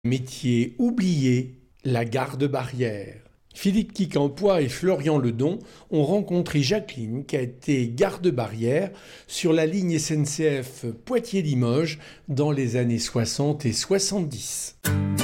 Métier oublié, la garde-barrière. Philippe Quincampoix et Florian Ledon ont rencontré Jacqueline qui a été garde-barrière sur la ligne SNCF Poitiers-Limoges dans les années 60 et 70.